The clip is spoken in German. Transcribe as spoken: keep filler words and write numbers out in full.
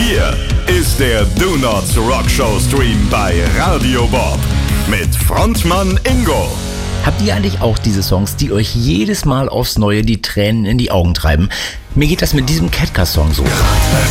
Hier ist der Do Not Rock Show Stream bei Radio Bob mit Frontmann Ingo. Habt ihr eigentlich auch diese Songs, die euch jedes Mal aufs Neue die Tränen in die Augen treiben? Mir geht das mit diesem Catcar-Song so.